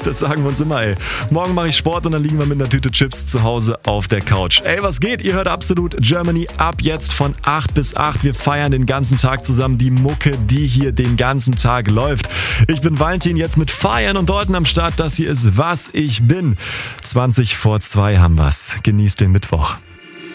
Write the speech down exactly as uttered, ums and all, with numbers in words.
Das sagen wir uns immer, ey. Morgen mache ich Sport und dann liegen wir mit einer Tüte Chips zu Hause auf der Couch. Ey, was geht? Ihr hört Absolut Germany ab jetzt von acht bis acht. Wir feiern den ganzen Tag zusammen die Mucke, die hier den ganzen Tag läuft. Ich bin Valentin, jetzt mit Feiern und Deuten am Start. Das hier ist Was ich bin. zwanzig vor zwei haben wir's. Genießt den Mittwoch.